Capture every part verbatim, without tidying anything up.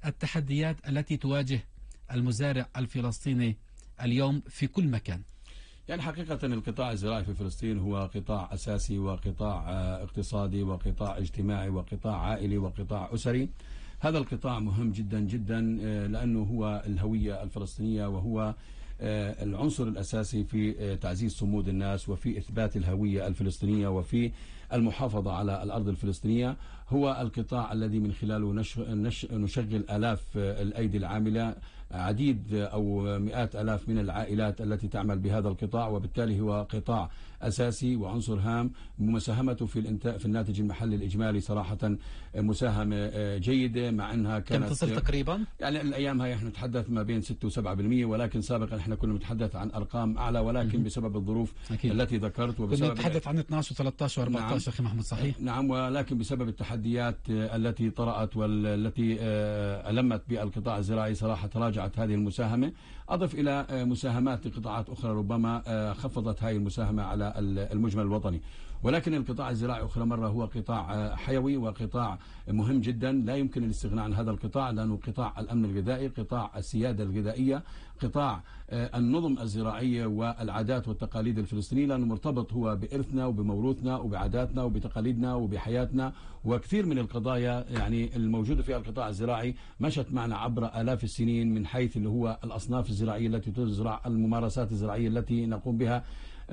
التحديات التي تواجه المزارع الفلسطيني اليوم في كل مكان؟ يعني حقيقة القطاع الزراعي في فلسطين هو قطاع أساسي وقطاع اقتصادي وقطاع اجتماعي وقطاع عائلي وقطاع أسري. هذا القطاع مهم جدا جدا لأنه هو الهوية الفلسطينية، وهو العنصر الأساسي في تعزيز صمود الناس وفي إثبات الهوية الفلسطينية وفي المحافظة على الأرض الفلسطينية. هو القطاع الذي من خلاله نشغل آلاف الأيدي العاملة، عديد أو مئات آلاف من العائلات التي تعمل بهذا القطاع، وبالتالي هو قطاع أساسي وعنصر هام. مساهمته في الانتاج في الناتج المحلي الإجمالي صراحة مساهمة جيدة، مع أنها كانت كم تصل تقريبا؟ يعني الأيام هاي احنا نتحدث ما بين ستة وسبعة بالمئة، ولكن سابقا احنا كنا نتحدث عن أرقام أعلى، ولكن م- بسبب الظروف أكيد. التي ذكرت وبسبب كنا نتحدث عن اثني عشر و13 و14. نعم. أخي محمد صحيح. نعم، ولكن بسبب التحديات التي طرأت والتي ألمت بالقطاع الزراعي صراحة تراجعت هذه المساهمة. أضف إلى مساهمات لقطاعات أخرى ربما خفضت هذه المساهمة على المجمل الوطني، ولكن القطاع الزراعي أخرى مرة هو قطاع حيوي وقطاع مهم جدا. لا يمكن الاستغناء عن هذا القطاع، لأنه قطاع الأمن الغذائي، قطاع السيادة الغذائية، قطاع النظم الزراعية والعادات والتقاليد الفلسطينية، لأنه مرتبط هو بإرثنا وبموروثنا وبعاداتنا وبتقاليدنا وبحياتنا. وكثير من القضايا يعني الموجودة في القطاع الزراعي مشت معنا عبر آلاف السنين، من حيث اللي هو الأصناف الزراعية التي تزرع، الممارسات الزراعية التي نقوم بها،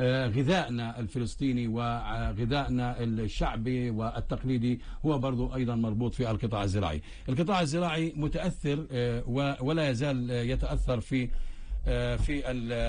غذائنا الفلسطيني وغذائنا الشعبي والتقليدي هو برضو أيضا مربوط في القطاع الزراعي. القطاع الزراعي متأثر ولا يزال يتأثر في في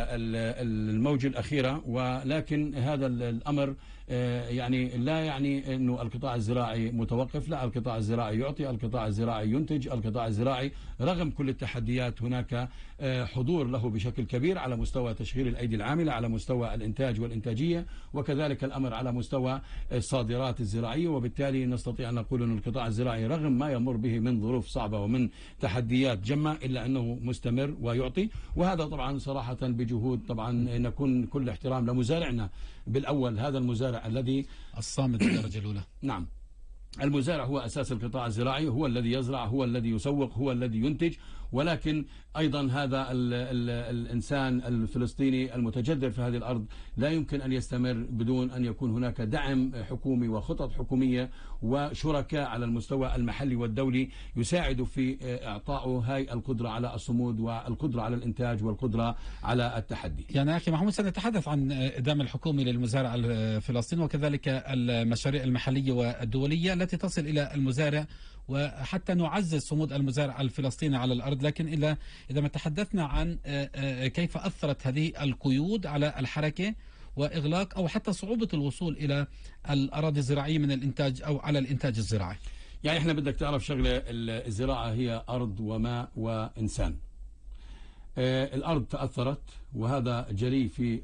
الموجة الأخيرة، ولكن هذا الأمر يعني لا يعني أنه القطاع الزراعي متوقف. لا، القطاع الزراعي يعطي، القطاع الزراعي ينتج، القطاع الزراعي رغم كل التحديات هناك حضور له بشكل كبير على مستوى تشغيل الأيدي العاملة، على مستوى الإنتاج والإنتاجية، وكذلك الأمر على مستوى الصادرات الزراعية. وبالتالي نستطيع أن نقول أن القطاع الزراعي رغم ما يمر به من ظروف صعبة ومن تحديات جمة، إلا أنه مستمر ويعطي. وهذا طبعا صراحة بجهود طبعا نكون كل احترام لمزارعنا بالأول، هذا المزارع الذي الصامد الدرجة الأولى. نعم، المزارع هو أساس القطاع الزراعي، هو الذي يزرع، هو الذي يسوق، هو الذي ينتج. ولكن أيضا هذا ال ال الإنسان الفلسطيني المتجذر في هذه الأرض لا يمكن أن يستمر بدون أن يكون هناك دعم حكومي وخطط حكومية وشركاء على المستوى المحلي والدولي يساعدوا في إعطائه هاي القدرة على الصمود والقدرة على الإنتاج والقدرة على التحدي. يعني أخي محمود، سنتحدث عن الدعم الحكومي للمزارع الفلسطيني وكذلك المشاريع المحلية والدولية التي تصل إلى المزارع، وحتى نعزز صمود المزارع الفلسطيني على الأرض. لكن إذا إذا ما تحدثنا عن كيف أثرت هذه القيود على الحركة وإغلاق أو حتى صعوبة الوصول إلى الأراضي الزراعية من الإنتاج أو على الإنتاج الزراعي. يعني إحنا بدك تعرف شغلة، الزراعة هي أرض وماء وإنسان. الأرض تأثرت، وهذا جري في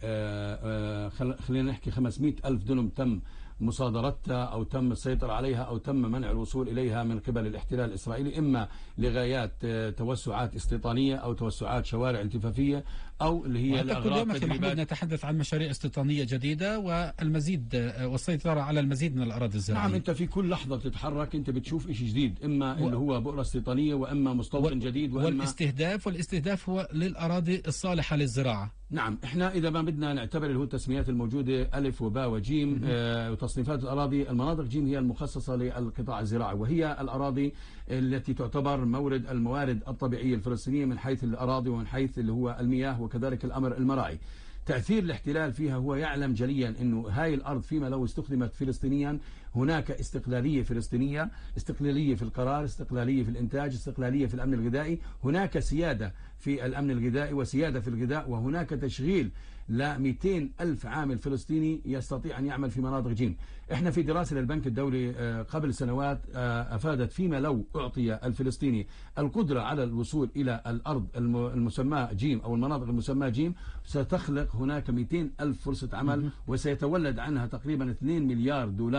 خلينا نحكي خمسمئة ألف دنم تم مصادرتها أو تم السيطرة عليها أو تم منع الوصول إليها من قبل الاحتلال الإسرائيلي، إما لغايات توسعات استيطانية أو توسعات شوارع التفافية أو اللي هي الأغراض التدريبات. نتحدث عن مشاريع استيطانية جديدة والمزيد والسيطرة على المزيد من الأراضي الزراعية. نعم، أنت في كل لحظة بتتحرك أنت بتشوف إشي جديد، إما و... اللي هو بؤرة استيطانية، وإما مستوطن و... جديد، وإما والاستهداف والاستهداف هو للأراضي الصالحة للزراعة. نعم، احنا اذا ما بدنا نعتبر اللي هو التسميات الموجوده الف وباء وجيم آه وتصنيفات الاراضي، المناطق جيم هي المخصصه للقطاع الزراعي، وهي الاراضي التي تعتبر مورد الموارد الطبيعيه الفلسطينيه من حيث الاراضي ومن حيث اللي هو المياه، وكذلك الامر المراعي. تأثير الاحتلال فيها هو يعلم جليا أنه هاي الأرض فيما لو استخدمت فلسطينيا هناك استقلالية فلسطينية، استقلالية في القرار، استقلالية في الإنتاج، استقلالية في الأمن الغذائي، هناك سيادة في الأمن الغذائي وسيادة في الغذاء، وهناك تشغيل ل مئتين ألف عامل فلسطيني يستطيع أن يعمل في مناطق جيم. احنا في دراسة للبنك الدولي قبل سنوات أفادت فيما لو أعطي الفلسطيني القدرة على الوصول إلى الأرض المسمى جيم أو المناطق المسمى جيم ستخلق هناك مئتين ألف فرصة عمل، وسيتولد عنها تقريبا اثنين مليار دولار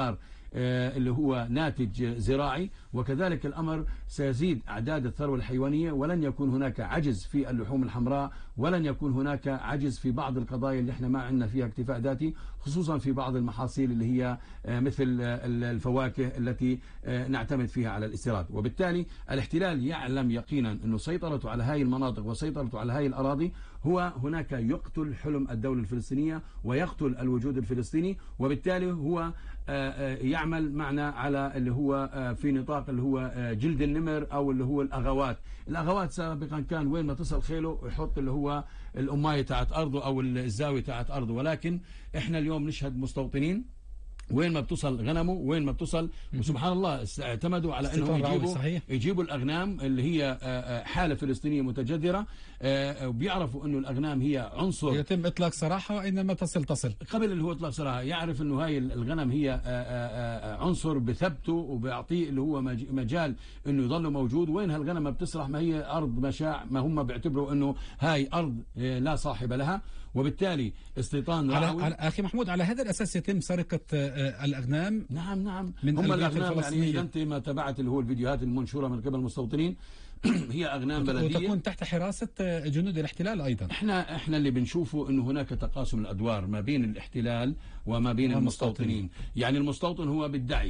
اللي هو ناتج زراعي، وكذلك الأمر سيزيد أعداد الثروة الحيوانية، ولن يكون هناك عجز في اللحوم الحمراء، ولن يكون هناك عجز في بعض القضايا اللي احنا ما عندنا فيها اكتفاء ذاتي، خصوصا في بعض المحاصيل اللي هي مثل الفواكه التي نعتمد فيها على الاستيراد. وبالتالي الاحتلال يعلم يقينا أنه سيطرته على هذه المناطق وسيطرته على هذه الأراضي هو هناك يقتل حلم الدولة الفلسطينية ويقتل الوجود الفلسطيني، وبالتالي هو يعمل معنا على اللي هو في نطاق اللي هو جلد النمر أو اللي هو الأغوات. الأغوات سابقا كان وين ما تصل خيله يحط اللي هو الأماية تاعت أرضه أو الزاوية تاعت أرضه، ولكن إحنا اليوم نشهد مستوطنين وين ما بتصل غنمه وين ما بتصل، وسبحان الله اعتمدوا على انهم يجيبوا يجيبوا الاغنام اللي هي حاله فلسطينيه متجذره، وبيعرفوا انه الاغنام هي عنصر يتم اطلاق سراحه، وانما تصل تصل قبل اللي هو اطلاق سراحه، يعرف انه هاي الغنم هي عنصر بثبته وبيعطيه اللي هو مجال انه يضل موجود. وين هالغنم ما بتسرح ما هي ارض مشاع، ما هم بيعتبروا انه هاي ارض لا صاحب لها، وبالتالي استيطان على, على اخي محمود على هذا الاساس يتم سرقه الاغنام. نعم نعم من هم الاغنام يعني انت ما تبعت اللي هو الفيديوهات المنشوره من قبل المستوطنين هي اغنام بلديه وتكون تحت حراسه جنود الاحتلال ايضا. احنا احنا اللي بنشوفه انه هناك تقاسم الادوار ما بين الاحتلال وما بين المستوطنين. يعني المستوطن هو بيدعي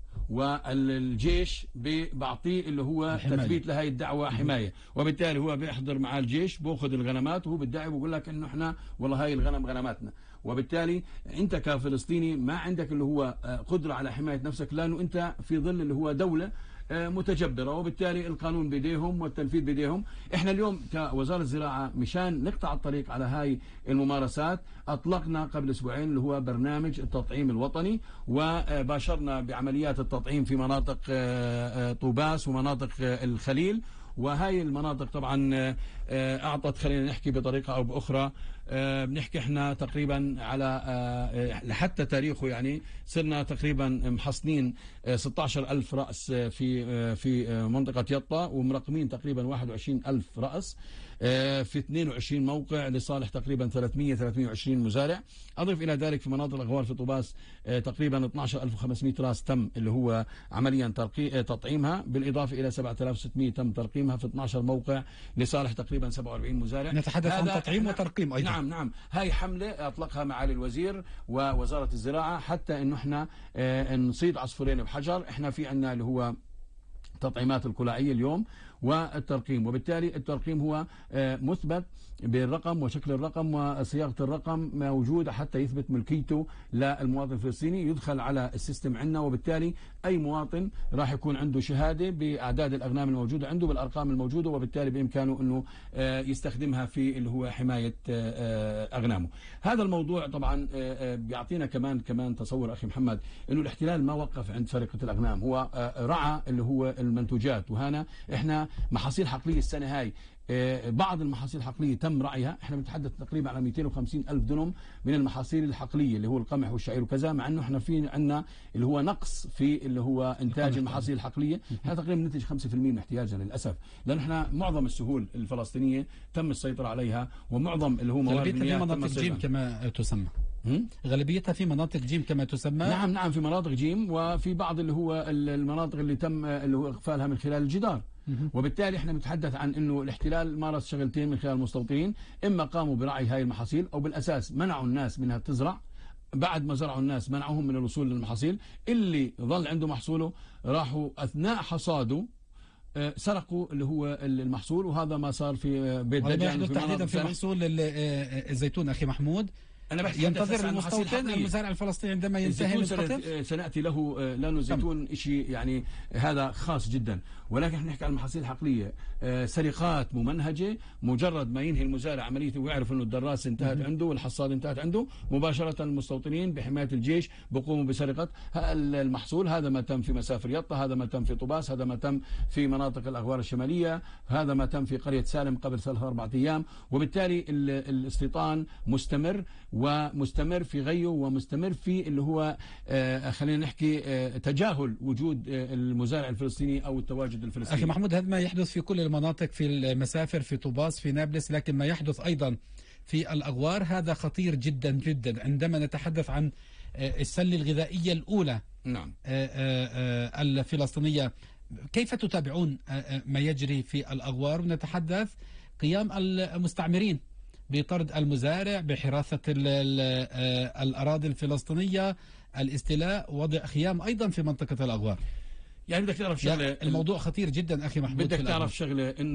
والجيش بيعطيه اللي هو حماية. تثبيت لهي الدعوة حماية، وبالتالي هو بيحضر مع الجيش بأخذ الغنمات وهو بيدعي بيقول لك انه احنا والله هاي الغنم غنماتنا، وبالتالي انت كفلسطيني ما عندك اللي هو قدرة على حماية نفسك، لانه انت في ظل اللي هو دولة متجبرة، وبالتالي القانون بيديهم والتنفيذ بيديهم. احنا اليوم كوزارة الزراعة مشان نقطع الطريق على هاي الممارسات اطلقنا قبل اسبوعين اللي هو برنامج التطعيم الوطني، وباشرنا بعمليات التطعيم في مناطق طوباس ومناطق الخليل، وهاي المناطق طبعا اعطت خلينا نحكي بطريقه او باخرى بنحكي احنا تقريبا على لحتى تاريخه يعني صرنا تقريبا محصنين ستة عشر ألف راس في في منطقه يطا، ومرقمين تقريبا واحد وعشرين ألف راس في اثنين وعشرين موقع لصالح تقريبا ثلاثمئة ثلاثمئة وعشرين مزارع. اضف الى ذلك في مناطق الاغوار في طوباس تقريبا اثني عشر ألف وخمسمئة راس تم اللي هو عمليا تطعيمها، بالاضافه الى سبعة آلاف وستمئة تم ترقيمها في اثني عشر موقع لصالح تقريبا سبعة وأربعين مزارع. نتحدث عن تطعيم وترقيم ايضا. نعم نعم هاي حمله اطلقها معالي الوزير ووزاره الزراعه حتى انه احنا نصيد عصفورين بحجر. احنا في عندنا اللي هو تطعيمات الكلاعية اليوم والترقيم، وبالتالي الترقيم هو مثبت بالرقم وشكل الرقم وصياغة الرقم موجودة حتى يثبت ملكيته للمواطن الفلسطيني، يدخل على السيستم عندنا، وبالتالي أي مواطن راح يكون عنده شهادة بأعداد الأغنام الموجودة عنده بالأرقام الموجودة، وبالتالي بإمكانه أنه يستخدمها في اللي هو حماية أغنامه. هذا الموضوع طبعا بيعطينا كمان كمان تصور أخي محمد أنه الاحتلال ما وقف عند سرقة الأغنام، هو رعى اللي هو المنتوجات. وهنا احنا محاصيل حقلية السنة هاي بعض المحاصيل الحقلية تم رعيها، احنا بنتحدث تقريبا على مئتين وخمسين ألف دنم من المحاصيل الحقلية اللي هو القمح والشعير وكذا، مع انه احنا في عندنا اللي هو نقص في اللي هو انتاج المحاصيل الحقلية. احنا تقريبا ننتج خمسة بالمئة من احتياجنا للاسف، لان احنا معظم السهول الفلسطينية تم السيطرة عليها، ومعظم اللي هو موارد المياه في مناطق جيم كما تسمى. غالبيتها في مناطق جيم كما تسمى. نعم نعم في مناطق جيم، وفي بعض اللي هو المناطق اللي تم اللي هو اقفالها من خلال الجدار. وبالتالي احنا بنتحدث عن انه الاحتلال مارس شغلتين من خلال المستوطنين، اما قاموا برعي هاي المحاصيل او بالاساس منعوا الناس منها تزرع، بعد ما زرعوا الناس منعوهم من الوصول للمحاصيل، اللي ظل عنده محصوله راحوا اثناء حصاده سرقوا اللي هو المحصول، وهذا ما صار في بيت دجن في تحديدا في محصول الزيتون اخي محمود. أنا ينتظر المستوطن المزارع الفلسطيني عندما ينتهي من القطف سنأتي له، لأنه الزيتون شيء يعني هذا خاص جدا، ولكن احنا نحكي عن المحاصيل الحقلية سرقات ممنهجة. مجرد ما ينهي المزارع عمليته ويعرف انه الدراس انتهت عنده والحصاد انتهت عنده، مباشرة المستوطنين بحماية الجيش بقوموا بسرقة المحصول. هذا ما تم في مسافر يطا، هذا ما تم في طوباس، هذا ما تم في مناطق الأغوار الشمالية، هذا ما تم في قرية سالم قبل ثلاثة أربعة أيام. وبالتالي الاستيطان مستمر ومستمر في غيه، ومستمر في اللي هو آه خلينا نحكي آه تجاهل وجود آه المزارع الفلسطيني او التواجد الفلسطيني. اخي محمود هذا ما يحدث في كل المناطق، في المسافر، في طوباس، في نابلس، لكن ما يحدث ايضا في الاغوار هذا خطير جدا جدا. عندما نتحدث عن السلة الغذائية الأولى نعم. الفلسطينية. كيف تتابعون ما يجري في الأغوار؟ ونتحدث قيام المستعمرين بطرد المزارع، بحراثة الأراضي الفلسطينية، الاستيلاء، وضع خيام أيضا في منطقة الأغوار. يعني بدك تعرف شغلة، الموضوع خطير جدا أخي محمود. بدك تعرف شغلة